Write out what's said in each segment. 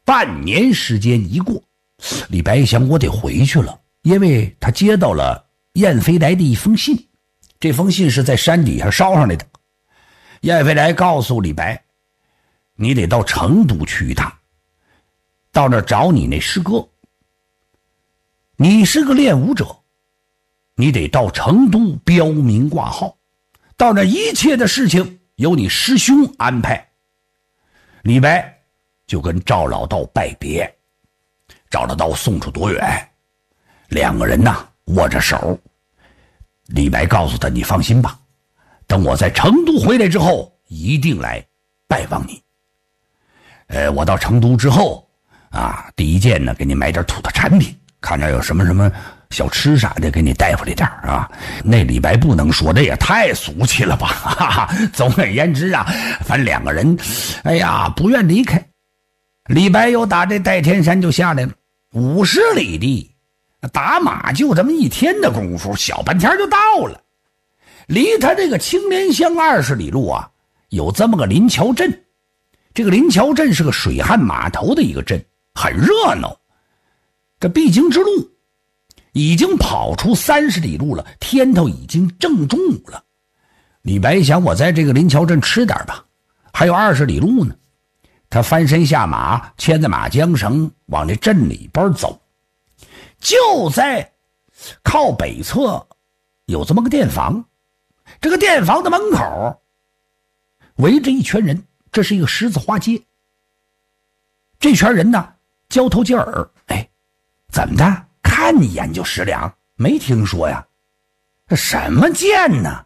半年时间一过，李白一想，我得回去了，因为他接到了燕飞来的一封信，这封信是在山底下捎上来的。燕飞来告诉李白，你得到成都去一趟，到那儿找你那师哥。你是个练武者，你得到成都标明挂号，到那一切的事情由你师兄安排。李白就跟赵老道拜别，赵老道送出多远，两个人握着手。李白告诉他，你放心吧，等我在成都回来之后一定来拜望你。我到成都之后第一件呢，给你买点土特产品，看着有什么小吃啥的给你带回来点那李白不能说，这也太俗气了吧。总而言之反正两个人不愿离开。李白又打这代天山就下来了，50里地，打马就这么一天的功夫，小半天就到了。离他这个青莲乡20里路有这么个临桥镇。这个临桥镇是个水旱码头的一个镇，很热闹。这必经之路已经跑出30里路了，天头已经正中午了。李白想，我在这个临桥镇吃点吧，还有20里路呢。他翻身下马，牵着马缰绳往这镇里边走。就在靠北侧有这么个店房，这个店房的门口围着一圈人，这是一个十字花街。这圈人交头接耳，怎么的，看一眼就10两，没听说呀？这什么剑呢？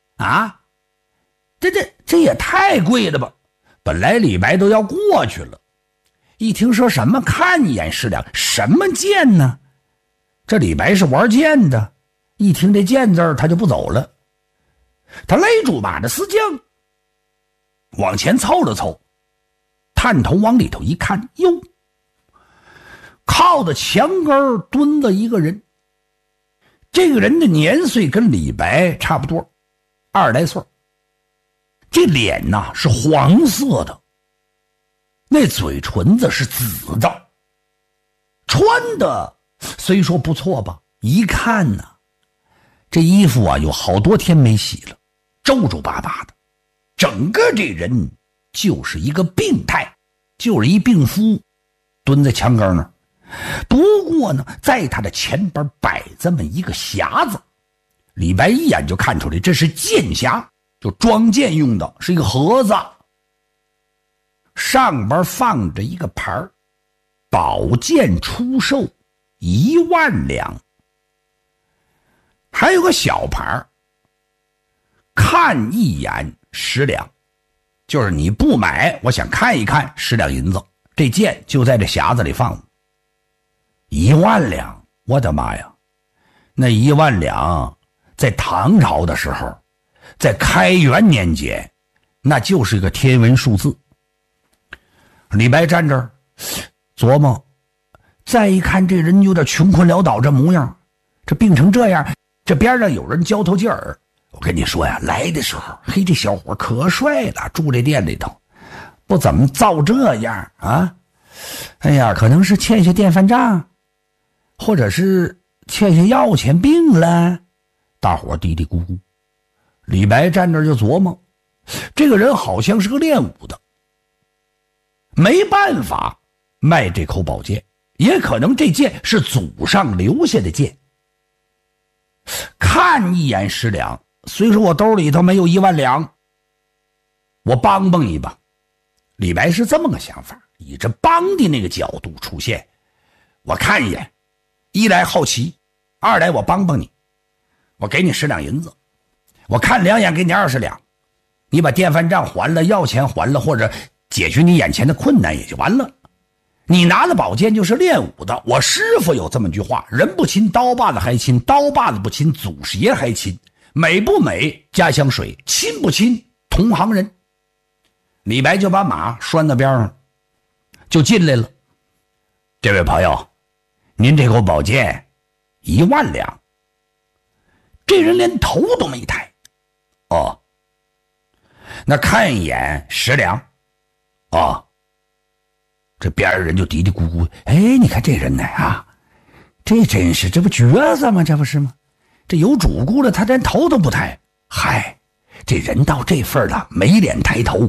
这也太贵了吧。本来李白都要过去了，一听说什么看一眼10两，什么剑呢？这李白是玩剑的，一听这剑字儿他就不走了。他勒住马的丝缰，往前凑了凑，探头往里头一看，哟，靠着墙根蹲了一个人。这个人的年岁跟李白差不多，20来岁。这脸是黄色的，那嘴唇子是紫的，穿的虽说不错吧，一看这衣服有好多天没洗了，皱皱巴巴的，整个这人就是一个病态，就是一病夫，蹲在墙根那儿。不过呢，在他的前边摆这么一个匣子，李白一眼就看出来这是剑匣，就装剑用的，是一个盒子，上边放着一个牌儿，宝剑出售1万两，还有个小牌儿，看一眼10两，就是你不买，我想看一看10两银子。这剑就在这匣子里放着，1万两，我的妈呀！那1万两在唐朝的时候，在开元年间，那就是一个天文数字。李白站这儿琢磨，再一看这人有点穷困潦倒这模样，这病成这样，这边上有人交头接耳。我跟你说呀，来的时候，这小伙可帅了，住这店里头，不怎么造这样可能是欠下电饭账，或者是欠下药钱病了。大伙嘀嘀咕咕。李白站这儿就琢磨，这个人好像是个练武的，没办法卖这口宝剑，也可能这剑是祖上留下的剑。看一眼10两，虽说我兜里头没有1万两，我帮帮你吧。李白是这么个想法，以这帮的那个角度出现。我看一眼，一来好奇，二来我帮帮你，我给你10两银子，我看2眼给你20两，你把电饭账还了，药钱还了，或者解决你眼前的困难也就完了。你拿了宝剑就是练武的，我师傅有这么句话，人不亲刀把子还亲，刀把子不亲祖师爷还亲，美不美家乡水，亲不亲同行人。李白就把马拴到边上就进来了。这位朋友，您这口宝剑1万两。这人连头都没抬。哦，那看一眼10两。哦， 这边上人就嘀嘀咕咕，哎，你看这人呢啊，这真是，这不角色吗？这不是吗？这有主顾了，他连头都不抬。嗨，这人到这份了，没脸抬头。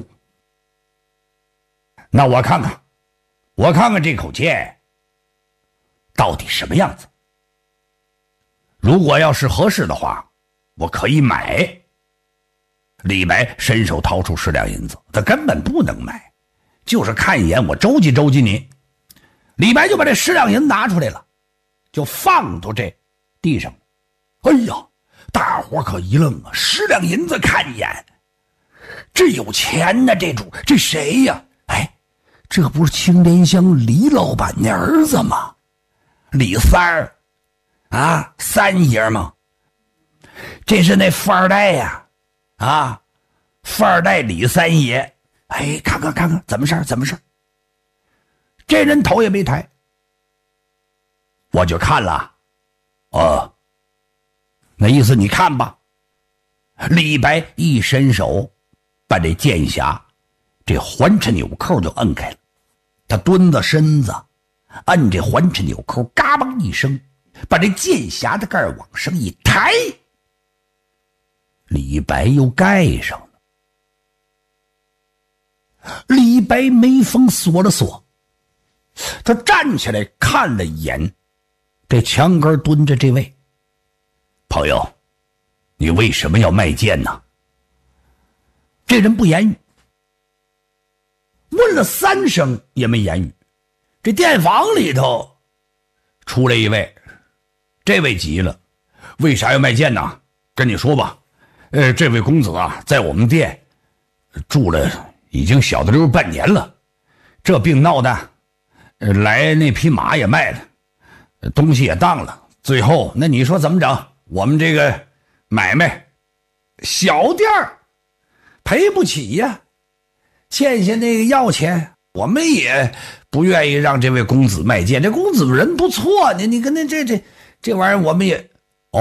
那我看看这口剑到底什么样子。如果要是合适的话，我可以买。李白伸手掏出10两银子，他根本不能买，就是看一眼我周济周济你。李白就把这10两银子拿出来了，就放到这地上。哎呀，大伙可一愣啊！10两银子看一眼，这有钱呢，这谁呀？哎，这不是青莲乡李老板的儿子吗？李三儿啊，三爷吗？这是那富二代呀，啊，富二代李三爷。哎，看看怎么事？这人头也没抬，我就看了。那意思你看吧。李白一伸手，把这剑匣这环毻纽扣就摁开了。他蹲着身子，摁这环毻纽扣，嘎嘣一声，把这剑匣的盖往上一抬，李白又盖上了。李白眉峰锁了锁，他站起来看了一眼这墙根蹲着这位朋友，你为什么要卖剑呢？这人不言语，问了3声也没言语。这店房里头出来一位，这位急了，为啥要卖剑呢？跟你说吧，这位公子啊，在我们店住了已经小的溜半年了，这病闹的，来那匹马也卖了，东西也当了，最后那你说怎么整？我们这个买卖小店儿赔不起呀，欠下那个要钱，我们也不愿意让这位公子卖剑。这公子人不错，你跟那这玩意儿我们也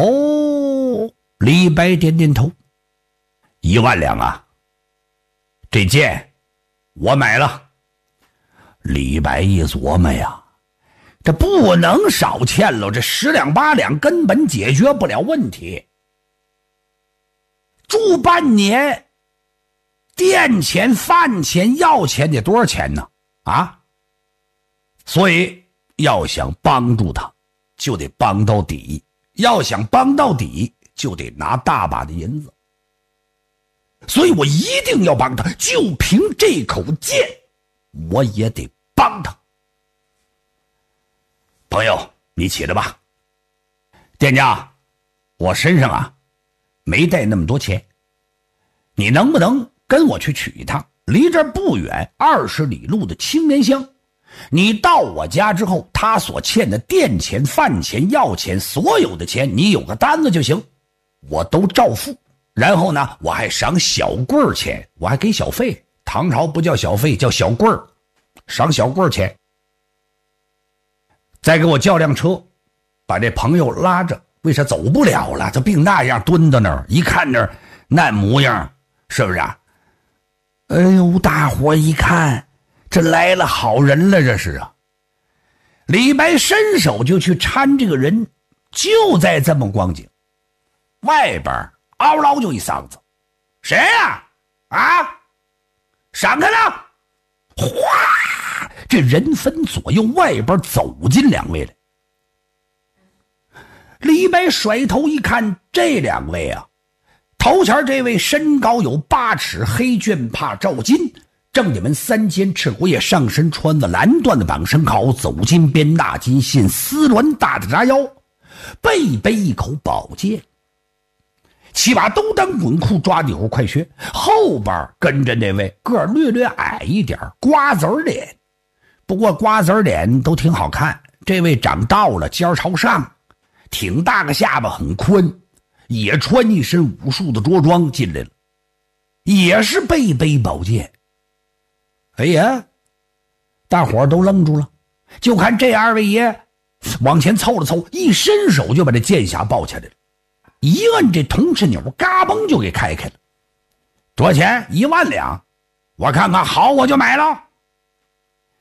李白点点头，1万两啊，这剑我买了。李白一琢磨呀，这不能少欠了，这10两8两根本解决不了问题。住半年，店钱、饭钱、药钱得多少钱呢？啊！所以要想帮助他，就得帮到底；要想帮到底，就得拿大把的银子。所以我一定要帮他，就凭这口剑，我也得帮他。朋友，你起来吧。店家，我身上啊没带那么多钱，你能不能跟我去取一趟？离这儿不远，20里路的青莲乡。你到我家之后，他所欠的店钱、饭钱、药钱，所有的钱，你有个单子就行，我都照付。然后呢，我还赏小棍儿钱，我还给小费。唐朝不叫小费，叫小棍儿，赏小棍儿钱。再给我叫辆车，把这朋友拉着。为啥走不了了？这病那样蹲在那儿，一看那儿那模样，是不是啊？哎呦，大伙一看，这来了好人了，这是啊。李白伸手就去搀这个人，就在这么光景，外边嗷唠就一嗓子：“谁呀？啊，闪开了！”哗，这人分左右，外边走进2位来。李白甩头一看，这2位啊，头前这位身高有8尺，黑绢帕罩巾，正眼门3尖赤骨叶，上身穿的蓝缎的绑身袍，走金边纳金线，丝鸾大的扎腰，背背一口宝剑，7把兜裆滚裤抓底猴快靴，后边跟着那位个儿略矮一点，瓜子脸。不过瓜子脸都挺好看，这位长到了，尖朝上，挺大个下巴，很宽，也穿一身武术的着装进来了，也是背背宝剑。哎呀，大伙儿都愣住了，就看这2位爷往前凑了凑，一伸手就把这剑匣抱起来了，一摁这铜翅钮，嘎嘣就给开了。多少钱？1万两。我看看好，我就买了。